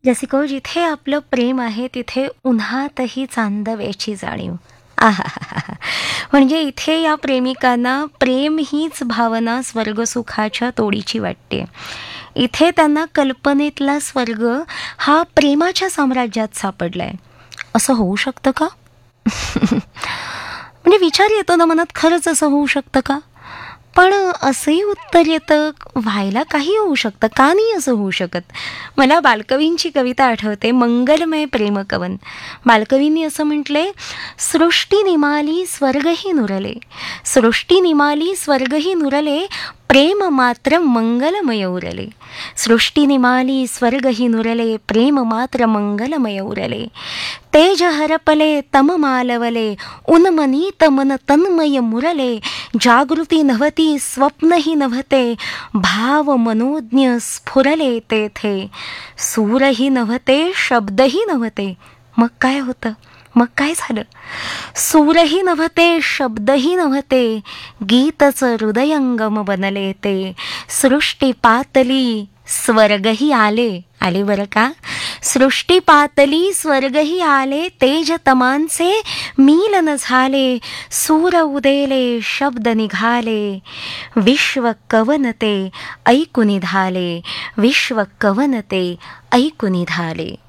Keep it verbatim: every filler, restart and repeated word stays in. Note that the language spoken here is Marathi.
जसे को जिथे आपलं प्रेम आहे तिथे उन्हातही चांदव्याची जाणीव. आहाहाहा. म्हणजे इथे या प्रेमिकांना प्रेम हीच भावना स्वर्गसुखाच्या तोडीची वाटते. इथे त्यांना कल्पनेतला स्वर्ग हा प्रेमाच्या साम्राज्यात सापडलाय. असं होऊ शकतं का? म्हणजे विचार येतो ना मनात, खरंच असं होऊ शकतं का? पण असंही उत्तर येतं, व्हायला काही होऊ शकतं, का नाही असं होऊ शकत? मला बालकवींची कविता आठवते, मंगलमय प्रेमकवन. बालकवींनी असं म्हटले, सृष्टी निमाली स्वर्गही नुरले, सृष्टी निमाली स्वर्गही नुरले, प्रेम मात्र मंगलमय उरले. सृष्टी निमाली स्वर्गही नुरले, प्रेम मात्र मंगलमय उरले. तेज हरपले तम मालवले, उन्मनीत मन तन्मय मुरले. जागृती नव्हती स्वप्नही नव्हते, भाव मनोज्ञ स्फुरले तेथे. सूरही नव्हते शब्दही नव्हते, मग काय होतं? मग काय झालं? सूरही नव्हते शब्दही नव्हते, गीतच हृदयंगम बनले ते. सृष्टी पातली स्वर्गही आले, आले बरं का? सृष्टी पातली स्वर्गही आले, तेज तमांचे मीलन झाले. सूर उदेले शब्द निघाले, विश्व कवनते ऐकूनी धाले, विश्व कवनते ऐकूनी धाले.